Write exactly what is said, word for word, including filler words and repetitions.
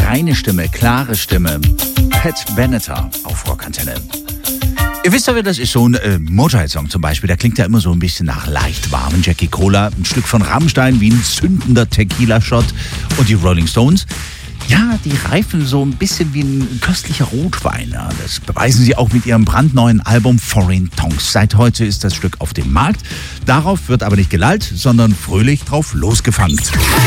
reine Stimme, klare Stimme. Pat Benatar auf Rockantenne. Ihr wisst ja, wie das ist, so ein äh, Motorhead-Song zum Beispiel, der klingt ja immer so ein bisschen nach leicht warmen Jackie Cola, ein Stück von Rammstein wie ein zündender Tequila-Shot und die Rolling Stones. Ja, die reifen so ein bisschen wie ein köstlicher Rotwein. Ja, das beweisen sie auch mit ihrem brandneuen Album Foreign Tongues. Seit heute ist das Stück auf dem Markt. Darauf wird aber nicht gelallt, sondern fröhlich drauf losgefangen.